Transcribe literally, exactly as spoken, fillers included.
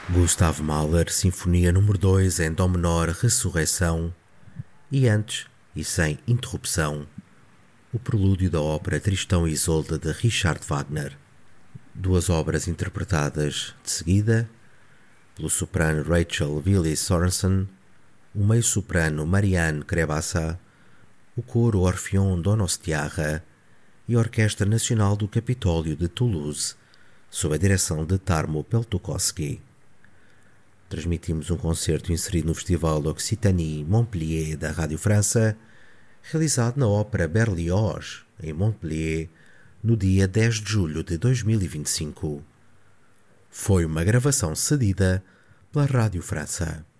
Gustav Mahler, Sinfonia número dois em Dó menor, Ressurreição, e antes, e sem interrupção, o prelúdio da ópera Tristão e Isolde de Richard Wagner. Duas obras interpretadas de seguida pelo soprano Rachel Willis Sorensen, o meio-soprano Marianne Krebassa, o coro Orfeão Donostiarra e a Orquestra Nacional do Capitólio de Toulouse, sob a direção de Tarmo Peltokoski. Transmitimos um concerto inserido no Festival Occitanie Montpellier da Rádio França, realizado na Ópera Berlioz, em Montpellier, no dia dez de julho de dois mil e vinte e cinco. Foi uma gravação cedida pela Rádio França.